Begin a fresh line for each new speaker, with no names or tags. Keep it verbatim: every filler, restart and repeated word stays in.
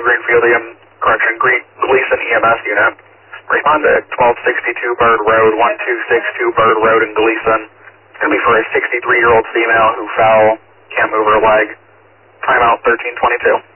Greenfield, um, correction, Green, Gleason E M S unit. Respond to twelve sixty-two Bird Road, one two six two Bird Road in Gleason. It's going to be for a sixty-three-year-old female who fell, can't move her leg. Timeout thirteen twenty-two.